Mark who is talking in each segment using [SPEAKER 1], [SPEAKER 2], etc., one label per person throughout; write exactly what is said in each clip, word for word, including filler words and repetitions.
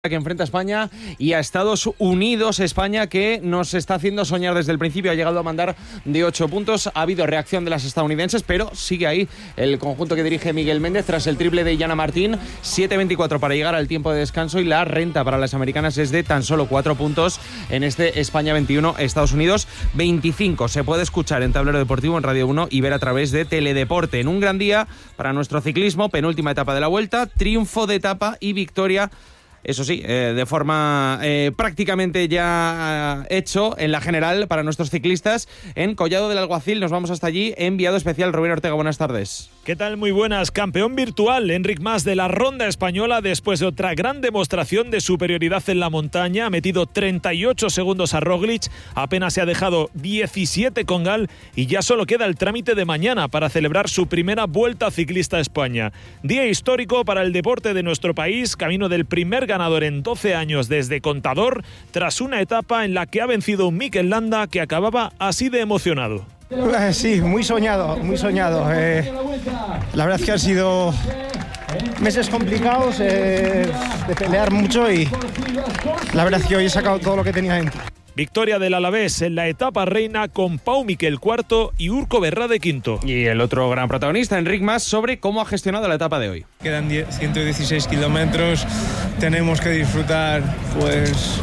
[SPEAKER 1] que enfrenta a España y a Estados Unidos. España que nos está haciendo soñar desde el principio, ha llegado a mandar de ocho puntos, ha habido reacción de las estadounidenses, pero sigue ahí el conjunto que dirige Miguel Méndez tras el triple de Iliana Martín. Siete veinticuatro para llegar al tiempo de descanso y la renta para las americanas es de tan solo cuatro puntos en este España veintiuno, Estados Unidos veinticinco. Se puede escuchar en Tablero Deportivo, en Radio uno y ver a través de Teledeporte. En un gran día para nuestro ciclismo, penúltima etapa de la Vuelta, triunfo de etapa y victoria, eso sí, eh, de forma eh, prácticamente ya eh, hecho en la general para nuestros ciclistas en Collado del Alguacil. Nos vamos hasta allí. Enviado especial Rubén Ortega, buenas tardes.
[SPEAKER 2] ¿Qué tal? Muy buenas. Campeón virtual Enric Mas de la Ronda Española después de otra gran demostración de superioridad en la montaña. Ha metido treinta y ocho segundos a Roglic, apenas se ha dejado diecisiete con Gal y ya solo queda el trámite de mañana para celebrar su primera Vuelta Ciclista a España. Día histórico para el deporte de nuestro país, camino del primer ganador en doce años desde Contador, tras una etapa en la que ha vencido un Mikel Landa que acababa así de emocionado.
[SPEAKER 3] Eh, sí, muy soñado, muy soñado. Eh, la verdad es que han sido meses complicados, eh, de pelear mucho y la verdad es que hoy he sacado todo lo que tenía dentro.
[SPEAKER 2] Victoria del Alavés en la etapa reina con Pau Miquel cuarto y Urco Berrade quinto.
[SPEAKER 1] Y el otro gran protagonista, Enric Mas, sobre cómo ha gestionado la etapa de hoy.
[SPEAKER 4] Quedan ciento dieciséis kilómetros, tenemos que disfrutar pues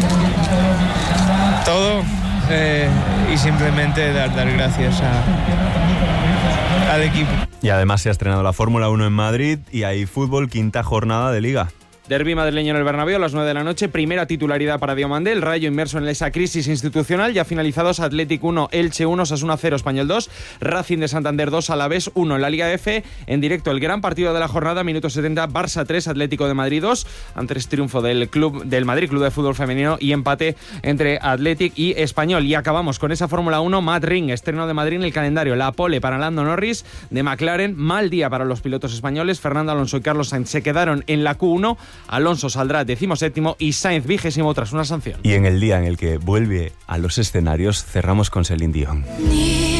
[SPEAKER 4] todo eh, y simplemente dar, dar gracias a, al equipo.
[SPEAKER 5] Y además se ha estrenado la Fórmula uno en Madrid y hay fútbol, quinta jornada de Liga.
[SPEAKER 1] Derbi madrileño en el Bernabéu a las nueve de la noche, primera titularidad para Diomandé, el Rayo inmerso en esa crisis institucional, ya finalizados Athletic uno, Elche uno, Osasuna cero, Español dos, Racing de Santander dos, Alavés uno. En la Liga F, en directo el gran partido de la jornada, minuto setenta, Barça tres, Atlético de Madrid dos, antes triunfo del club del Madrid, Club de Fútbol Femenino, y empate entre Athletic y Español. Y acabamos con esa Fórmula uno, Matt Ring, estreno de Madrid en el calendario, la pole para Lando Norris de McLaren, mal día para los pilotos españoles, Fernando Alonso y Carlos Sainz se quedaron en la Q uno, Alonso saldrá decimoséptimo y Sainz vigésimo tras una sanción.
[SPEAKER 5] Y en el día en el que vuelve a los escenarios, cerramos con Celine Dion.